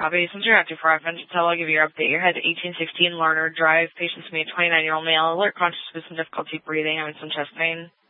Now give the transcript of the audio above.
Copy. Center active for Vengetel. I'll give you your update. Your head 1816 Larner Drive. Patient's me, 29-year-old male. Alert conscious with some difficulty breathing, having some chest pain.